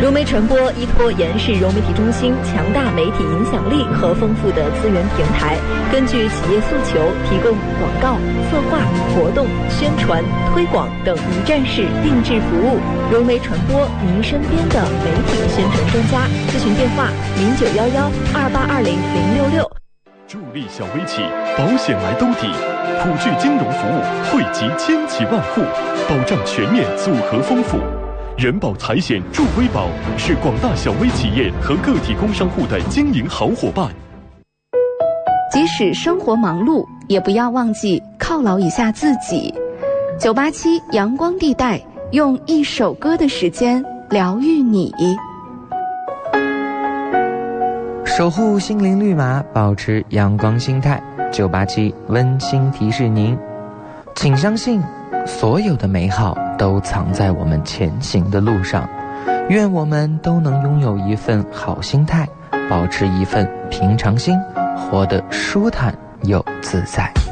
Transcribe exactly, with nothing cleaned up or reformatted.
融媒传播依托延世融媒体中心强大媒体影响力和丰富的资源平台，根据企业诉求，提供广告、策划、活动、宣传、推广等一站式定制服务。融媒传播，您身边的媒体宣传专家。咨询电话：零九幺幺二八二零零六六。 助力小微企，保险来兜底，普聚金融服务惠及千企万户，保障全面，组合丰富。人保财险助微保是广大小微企业和个体工商户的经营好伙伴。 即使生活忙碌，也不要忘记犒劳一下自己。九八七阳光地带，用一首歌的时间疗愈你。 守护心灵绿码，保持阳光心态。九八七温馨提示您，请相信所有的美好都藏在我们前行的路上。愿我们都能拥有一份好心态，保持一份平常心，活得舒坦又自在。